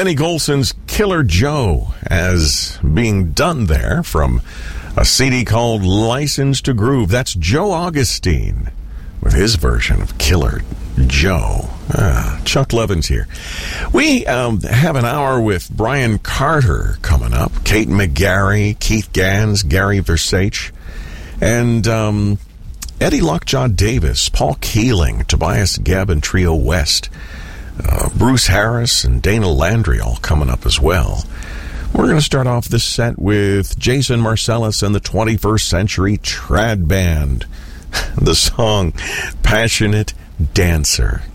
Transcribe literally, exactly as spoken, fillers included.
Benny Golson's Killer Joe as being done there from a C D called License to Groove. That's Joe Augustine with his version of Killer Joe. Ah, Chuck Levin's here. We um, have an hour with Brian Carter coming up. Kate McGarry, Keith Gans, Gary Versace, and um, Eddie Lockjaw Davis, Paul Keeling, Tobias Gebb, and Trio West. Uh, Bruce Harris and Dana Landry all coming up as well. We're going to start off this set with Jason Marcellus and the twenty-first Century Trad Band. The song Passionate Dancer.